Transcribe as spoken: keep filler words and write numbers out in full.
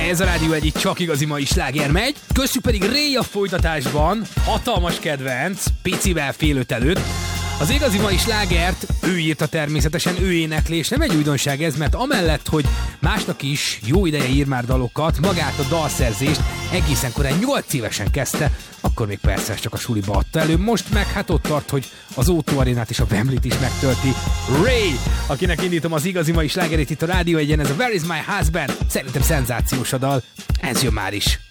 Ez a Rádió egy csak igazi mai sláger megy, köztük pedig Ray a folytatásban, hatalmas kedvenc, picivel fél öt előtt. Az igazi mai slágert ő írta természetesen, ő énekli, és nem egy újdonság ez, mert amellett, hogy másnak is jó ideje ír már dalokat, magát a dalszerzést egészen korán nyolc évesen kezdte, akkor még persze csak a suliba adta elő, most meg hát ott tart, hogy az o kettő arénát és a Wembleyt is megtölti. Ray, akinek indítom az igazi mai slágerét itt a Rádió egyen, ez a Where is my husband? Szerintem szenzációs a dal, ez jön már is.